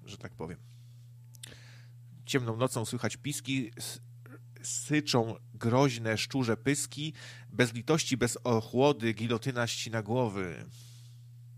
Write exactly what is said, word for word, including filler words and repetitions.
że tak powiem. Ciemną nocą słychać piski, syczą groźne szczurze pyski, bez litości, bez ochłody, gilotyna ścina głowy.